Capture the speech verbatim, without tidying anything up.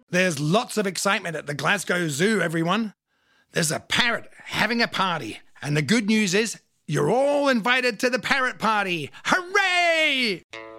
There's lots of excitement at the Glasgow Zoo, everyone. There's a parrot having a party, and the good news is you're all invited to the parrot party. Hooray!